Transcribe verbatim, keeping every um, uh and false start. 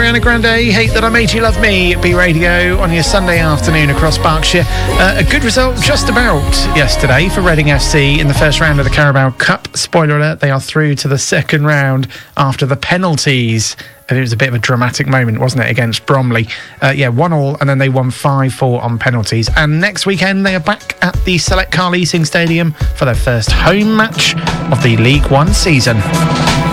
Ariana Grande, Hate That I Made You Love Me, B Radio on your Sunday afternoon across Berkshire. Uh, a good result just about yesterday for Reading F C in the first round of the Carabao Cup. Spoiler alert, they are through to the second round after the penalties. And it was a bit of a dramatic moment, wasn't it, against Bromley? Uh, yeah, one all, and then they won five four on penalties. And next weekend, they are back at the Select Car Leasing Stadium for their first home match of the League One season.